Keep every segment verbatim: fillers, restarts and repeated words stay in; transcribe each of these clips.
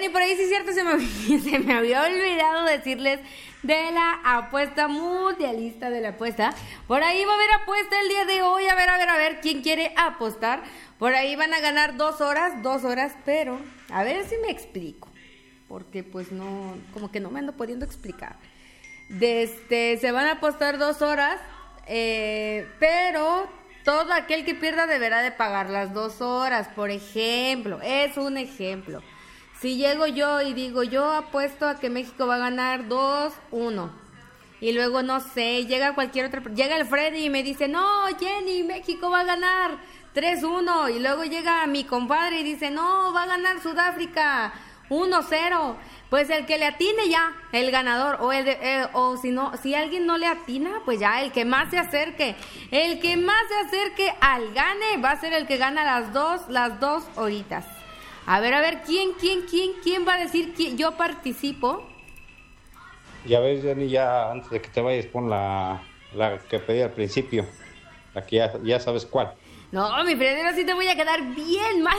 Oigan, y por ahí sí es cierto, se me, se me había olvidado decirles de la apuesta mundialista de la apuesta. Por ahí va a haber apuesta el día de hoy. A ver, a ver, a ver, ¿quién quiere apostar? Por ahí van a ganar dos horas, dos horas, pero a ver si me explico. Porque pues no, como que no me ando pudiendo explicar. Desde, se van a apostar dos horas, eh, pero todo aquel que pierda deberá de pagar las dos horas. Por ejemplo, es un ejemplo. Si llego yo y digo, yo apuesto a que México va a ganar dos uno. Y luego, no sé, llega cualquier otra... Llega el Freddy y me dice, no, Jenny, México va a ganar tres uno. Y luego llega mi compadre y dice, no, va a ganar Sudáfrica uno cero. Pues el que le atine ya, el ganador. O, el de, eh, o si no, si alguien no le atina, pues ya el que más se acerque. El que más se acerque al gane va a ser el que gana las dos, las dos horitas. A ver, a ver, ¿quién, quién, quién, quién va a decir que yo participo? Ya ves, Jenny, ya antes de que te vayas, pon la, la que pedí al principio. La que ya, ya sabes cuál. No, mi Freddy, ahora sí te voy a quedar bien mal.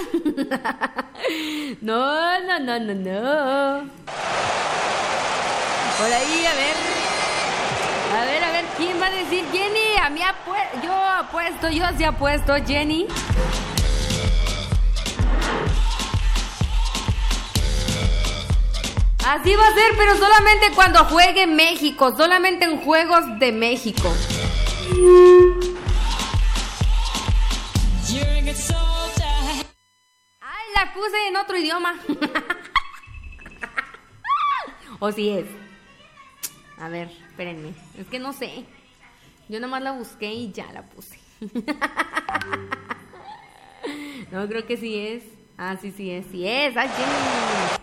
No, no, no, no, no. Por ahí, a ver. A ver, a ver, ¿quién va a decir? Jenny, a mí apu- yo apuesto, yo sí apuesto, Jenny. Así va a ser, pero solamente cuando juegue México, solamente en Juegos de México. Ay, la puse en otro idioma. ¿O si es? A ver, espérenme, es que no sé. Yo nomás la busqué y ya la puse. No, creo que sí es. Ah, sí, sí es, sí es. Ay, Jenny.